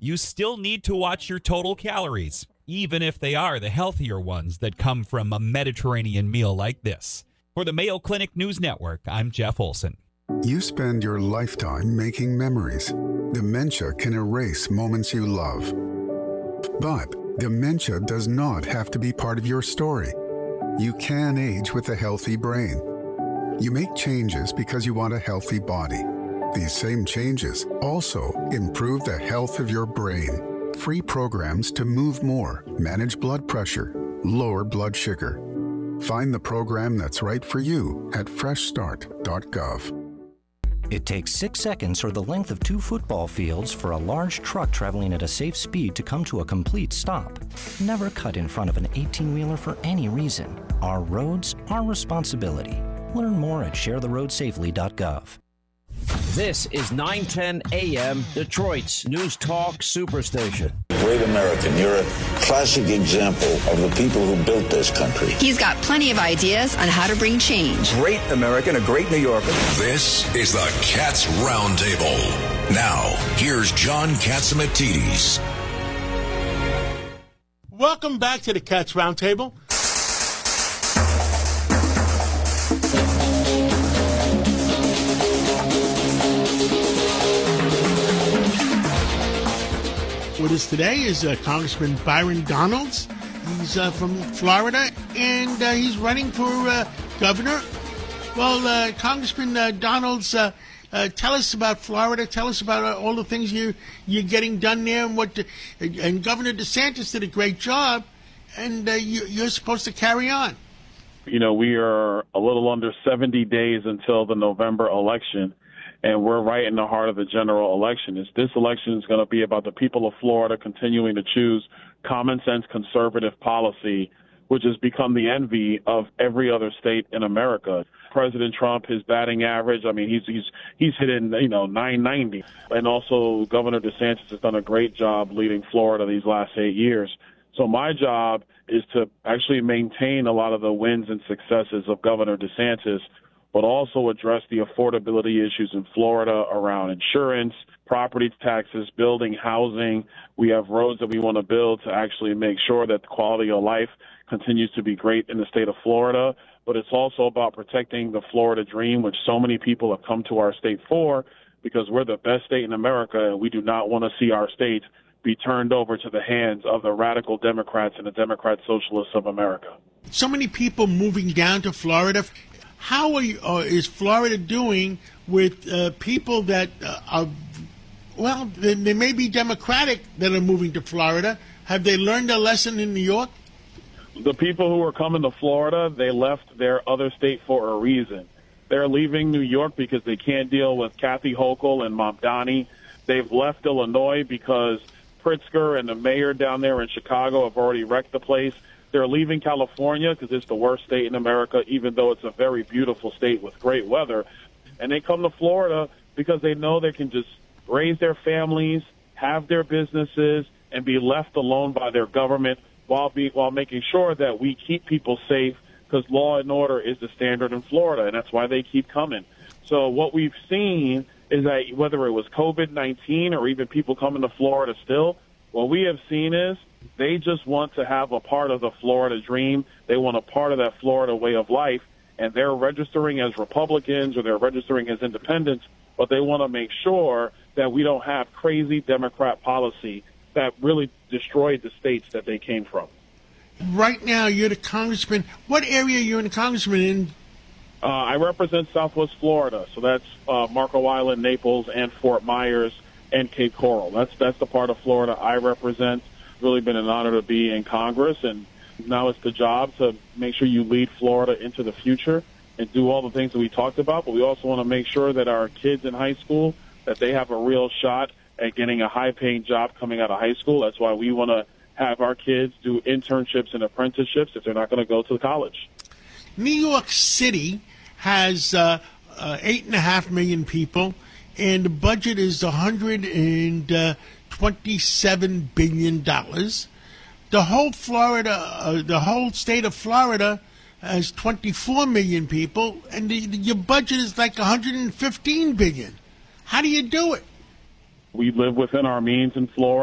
you still need to watch your total calories, even if they are the healthier ones that come from a Mediterranean meal like this. For the Mayo Clinic News Network, I'm Jeff Olson. You spend your lifetime making memories. Dementia can erase moments you love. But dementia does not have to be part of your story. You can age with a healthy brain. You make changes because you want a healthy body. These same changes also improve the health of your brain. Free programs to move more, manage blood pressure, lower blood sugar. Find the program that's right for you at freshstart.gov. It takes 6 seconds or the length of 2 football fields for a large truck traveling at a safe speed to come to a complete stop. Never cut in front of an 18-wheeler for any reason. Our roads, our responsibility. Learn more at sharetheroadsafely.gov. This is 910 AM, Detroit's News Talk Superstation. Great American, you're a classic example of the people who built this country. He's got plenty of ideas on how to bring change. Great American, a great New Yorker. This is the Cats Roundtable. Now, here's John Catsimatidis. Welcome back to the Cats Roundtable. With us today is Congressman Byron Donalds. He's from Florida, and he's running for governor. Well, Congressman Donalds, tell us about Florida. Tell us about all the things you're getting done there, and Governor DeSantis did a great job, and you're supposed to carry on. You know, we are a little under 70 days until the November election. And we're right in the heart of the general election. This election is going to be about the people of Florida continuing to choose common sense conservative policy, which has become the envy of every other state in America. President Trump, his batting average, I mean, he's hitting, 990. And also Governor DeSantis has done a great job leading Florida these last 8 years. So my job is to actually maintain a lot of the wins and successes of Governor DeSantis, but also address the affordability issues in Florida around insurance, property taxes, building housing. We have roads that we want to build to actually make sure that the quality of life continues to be great in the state of Florida. But it's also about protecting the Florida dream, which so many people have come to our state for, because we're the best state in America, and we do not want to see our state be turned over to the hands of the radical Democrats and the Democrat Socialists of America. So many people moving down to Florida. How is Florida doing with people that they may be Democratic that are moving to Florida? Have they learned a lesson in New York? The people who are coming to Florida, they left their other state for a reason. They're leaving New York because they can't deal with Kathy Hochul and Mamdani. They've left Illinois because Pritzker and the mayor down there in Chicago have already wrecked the place. They're leaving California because it's the worst state in America, even though it's a very beautiful state with great weather. And they come to Florida because they know they can just raise their families, have their businesses, and be left alone by their government while making sure that we keep people safe, because law and order is the standard in Florida, and that's why they keep coming. So what we've seen is that whether it was COVID-19 or even people coming to Florida still, what we have seen is they just want to have a part of the Florida dream. They want a part of that Florida way of life, and they're registering as Republicans or they're registering as independents, but they want to make sure that we don't have crazy Democrat policy that really destroyed the states that they came from. Right now, you're the congressman. What area are you the congressman in? I represent Southwest Florida, so that's Marco Island, Naples, and Fort Myers, and Cape Coral. That's the part of Florida I represent. It's really been an honor to be in Congress, and now it's the job to make sure you lead Florida into the future and do all the things that we talked about, but we also want to make sure that our kids in high school, that they have a real shot at getting a high-paying job coming out of high school. That's why we want to have our kids do internships and apprenticeships if they're not going to go to college. New York City has 8.5 million people, and the budget is $127 billion. The whole state of Florida has 24 million people, and your budget is like $115 billion. How do you do it? We live within our means in Florida.